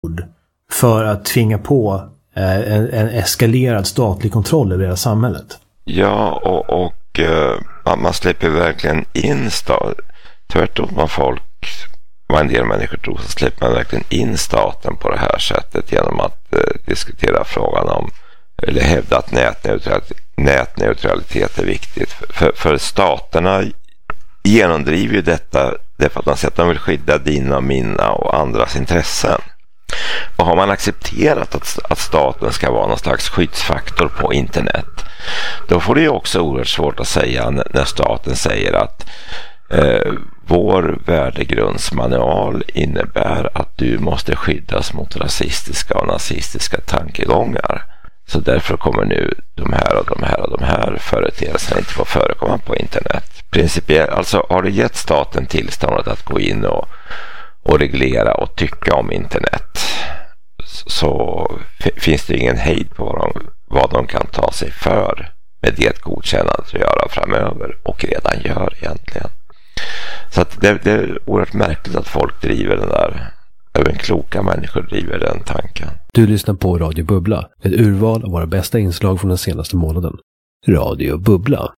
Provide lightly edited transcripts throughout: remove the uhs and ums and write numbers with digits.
för att tvinga på en eskalerad statlig kontroll över hela samhället. Ja, och man släpper verkligen in tvärtom vad en del människor tror, så släpper man verkligen in staten på det här sättet genom att diskutera frågan om, eller hävda att nätneutralitet är viktigt. För staterna genomdriver ju detta därför att de säger att de vill skydda dina, mina och andras intressen. Och har man accepterat att staten ska vara någon slags skyddsfaktor på internet, då får det ju också oerhört svårt att säga när staten säger att vår värdegrundsmanual innebär att du måste skyddas mot rasistiska och nazistiska tankegångar. Så därför kommer nu de här företeelserna inte få förekomma på internet. Principiellt, alltså har du gett staten tillståndet att gå in och reglera och tycka om internet, så finns det ingen hejd på vad de kan ta sig för med det godkännandet att göra framöver, och redan gör egentligen. Så att det är oerhört märkligt att folk driver den där, även kloka människor driver den tanken. Du lyssnar på Radio Bubbla, ett urval av våra bästa inslag från den senaste månaden. Radio Bubbla.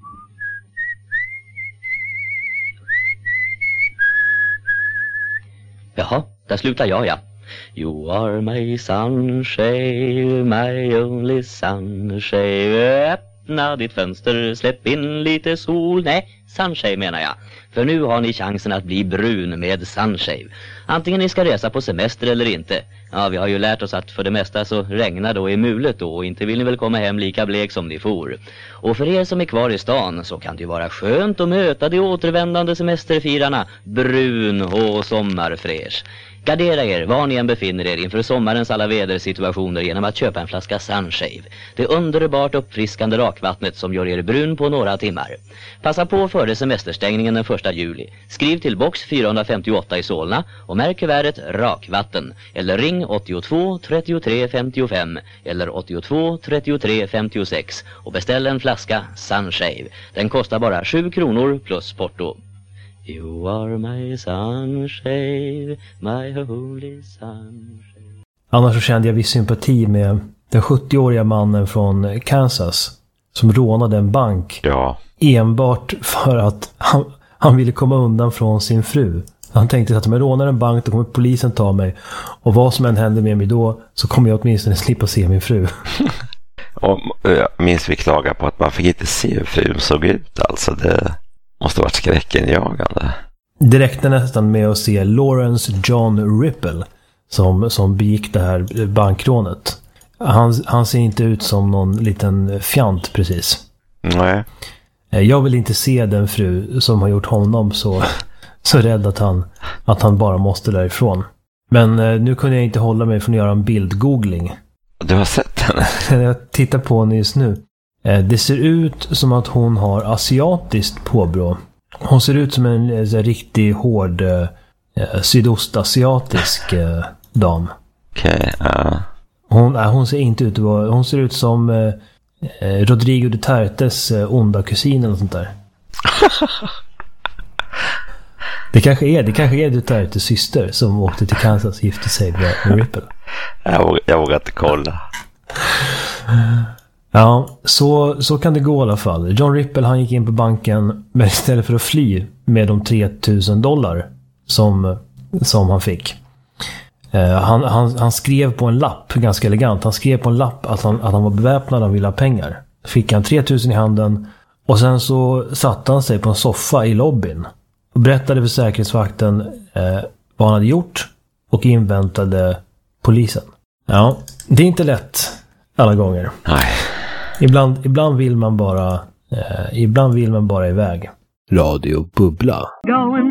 Jaha, där slutar jag, ja. You are my sunshine, my only sunshine. Öppna ditt fönster, släpp in lite sol. Nej, sunshine menar jag. För nu har ni chansen att bli brun med sunshave. Antingen ni ska resa på semester eller inte. Ja, vi har ju lärt oss att för det mesta så regnar då i mulet då, och inte vill ni väl komma hem lika blek som ni for. Och för er som är kvar i stan så kan det ju vara skönt att möta de återvändande semesterfirarna brun och sommarfräsch. Gardera er var ni än befinner er inför sommarens alla vädersituationer genom att köpa en flaska Sunshave. Det underbart uppfriskande rakvattnet som gör er brun på några timmar. Passa på före semesterstängningen den 1 juli. Skriv till box 458 i Solna och märk kuvertet rakvatten. Eller ring 82 33 55 eller 82 33 56 och beställ en flaska Sunshave. Den kostar bara 7 kronor plus porto. You are my sunshine, my holy sunshine. Annars så kände jag viss sympati med den 70-åriga mannen från Kansas som rånade en bank. Ja. Enbart för att han ville komma undan från sin fru. Han tänkte att om jag rånar en bank då kommer polisen ta mig. Och vad som än händer med mig då så kommer jag åtminstone slippa se min fru. Och jag minns vi klagar på att man fick inte se hur frun såg ut. Alltså det måste ha varit skräckenjagande. Det räckte nästan med att se Lawrence John Ripple som begick det här bankrånet. Han ser inte ut som någon liten fjant precis. Nej. Jag vill inte se den fru som har gjort honom så rädd att han bara måste därifrån. Men nu kunde jag inte hålla mig från att göra en bildgoogling. Du har sett henne? Jag tittar på henne just nu. Det ser ut som att hon har asiatiskt påbrå. Hon ser ut som en riktigt hård sydostasiatisk dam. Okej, ja. Hon ser inte ut att vara... Hon ser ut som Rodrigo Dutertes onda kusin eller sånt där. Det kanske är Dutertes syster som åkte till Kansas och gifte sig med Ripple. Jag vågar inte kolla. Ja, så kan det gå i alla fall. John Ripple, han gick in på banken, men istället för att fly med de $3,000 som han fick. Han skrev på en lapp, ganska elegant. Han skrev på en lapp att han var beväpnad och ville ha pengar. Fick han 3,000 i handen och sen så satte han sig på en soffa i lobbyn och berättade för säkerhetsvakten vad han hade gjort och inväntade polisen. Ja, det är inte lätt alla gånger. Nej. Ibland vill man bara iväg. Radio Bubbla.